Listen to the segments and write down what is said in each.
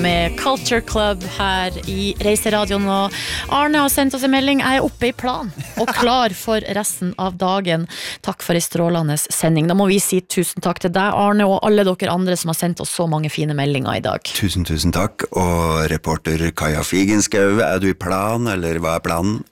med Culture Club her i Reiseradioen. Og Arne har sendt oss en melding. Jeg er oppe i plan og klar for resten av dagen. Takk for en strålende sending. Da må vi si tusen takk til deg, Arne, og alle dere andre som har sendt oss så mange fine meldinger i dag. Tusen takk. Og reporter Kaja Figenskau, er du i plan, eller hva er planen?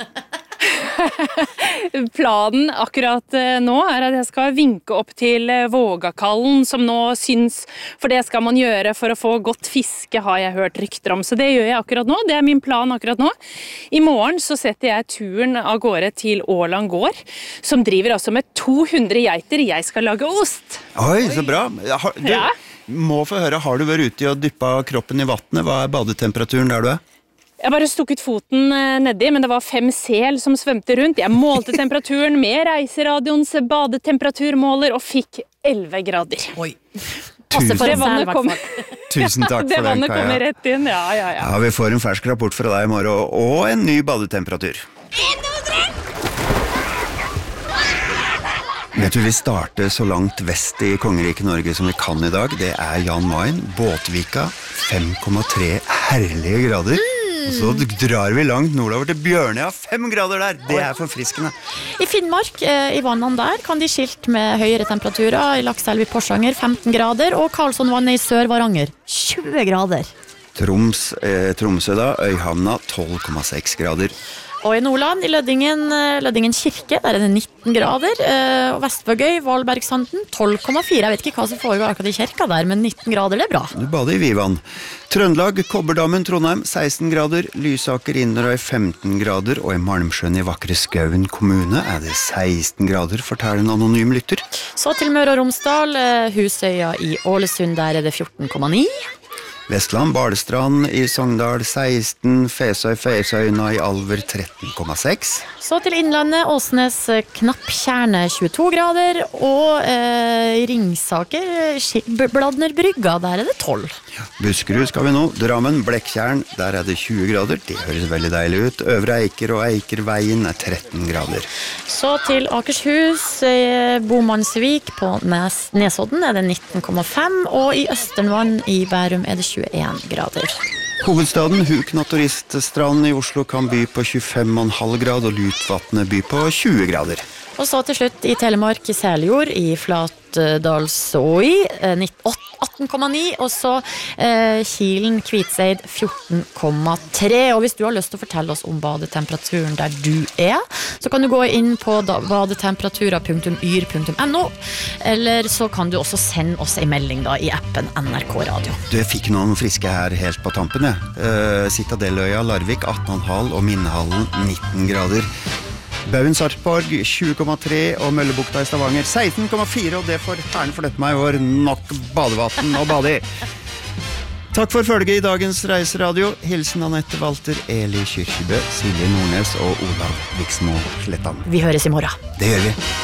Planen akkurat nå er at jeg skal vinke opp til Vågakallen, som nå syns, for det skal man gjøre for å få godt fiske, har jeg hørt rykter om. Så det gjør jeg akkurat nå, det er min plan akkurat nå. I morgen så setter jeg turen av gårde til Åland gård, som driver altså med 200 geiter. Jeg skal lage ost. Oi, så bra. Må få høre, har du vært ute og dyppet kroppen i vattnet? Hva er badetemperaturen der du er? Jeg bare stukket foten nedi, men det var 5 sel som svømte rundt. Jeg målte temperaturen med Reiseradioens badetemperaturmåler og fikk 11 grader. Oi. Tusen takk for den, det vannet Kaja. kommer rett inn, ja. Ja, vi får en fersk rapport fra deg i morgen, og en ny badetemperatur. Vet du, vi starter så langt vest i Kongeriket Norge som vi kan i dag. Det er Jan Mayen, Båtvika, 5,3 herlige grader. Og så drar vi langt nordover til Bjørnøya, 5 grader der. Det er forfriskende. I Finnmark, i vannene der, kan de skilt med høyere temperaturer. I Lakselv i Porsanger 15 grader, og Karlssonvannet i Sør-Varanger 20 grader. Tromsø da, Øyhamna 12,6 grader. Og i Nordland, i Lødingen kirke, der er det 19 grader. Og Vestvågøy, Valbergsanden 12,4. Jeg vet ikke hva som foregår akkurat i kirka der, men 19 grader, det er bra. Du bader i Vivan. Trøndelag, Kobberdammen, Trondheim 16 grader, Lysaker, Inderøy 15 grader, og i Malmsjøen i vakre Skauen kommune er det 16 grader, forteller en anonym lytter. Så til Møre og Romsdal, Husøya i Ålesund, der er det 14,9. Vestland, Balestrand i Sogndal 16, Fesøyna i Alver 13,6. Så til Innlandet, Åsnes, Knapptjerne 22 grader, og Ringsaker, Bladnerbrygga, der er det 12. Ja, Buskerud skal vi nå, Drammen, Blekkjern, der er det 20 grader, det høres veldig deilig ut. Øvre Eiker og Eikerveien er 13 grader. Så til Akershus, Bomannsvik på Nesodden er det 19,5, og i Østernvann i Bærum er det 21 grader. Hovedstaden, Hukna turiststranden i Oslo kan by på 25,5 grad, og Lutvatnet by på 20 grader. Og så til slutt i Telemark, i Seljord, i Flatdalsåi, 18,9, og så Kilen, Kvitseid, 14,3. Og hvis du har lyst til å fortelle oss om badetemperaturen der du er, så kan du gå inn på badetemperatura.yr.no, eller så kan du også sende oss en melding da i appen NRK Radio. Du, jeg fikk noen friske her helt på tampen, Citadelløya, Larvik, 18,5, og Minnehallen, 19 grader. Bøen Sarpsborg 20,3 og Møllebukta i Stavanger 16,4, og det får herren flytte meg i år nok badevatten og bade i. Takk for følget i dagens Reiseradio. Hilsen Anette Walter, Eli Kyrkjebø, Silje Nordnes og Olav Viksmo Slettan. Vi høres i morgen. Det gjør vi.